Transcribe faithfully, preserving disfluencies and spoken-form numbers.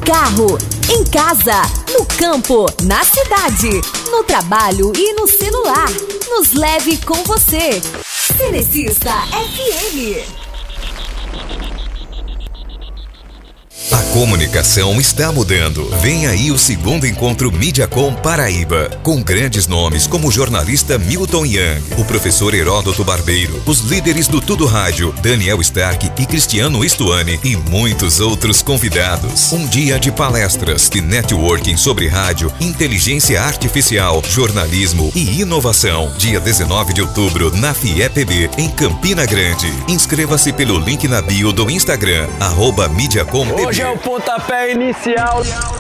carro, em casa, no campo, na cidade, no trabalho e no celular. Nos leve com você. Cinecista F M. A comunicação está mudando. Vem aí o segundo encontro Mediacom Paraíba, com grandes nomes como o jornalista Milton Yang, o professor Heródoto Barbeiro, os líderes do Tudo Rádio, Daniel Stark e Cristiano Estuani e muitos outros convidados. Um dia de palestras e networking sobre rádio, inteligência artificial, jornalismo e inovação. Dia dezenove de outubro, na F I E P B, em Campina Grande. Inscreva-se pelo link na bio do Instagram, arroba Mediacom P B. Hoje é o pontapé inicial.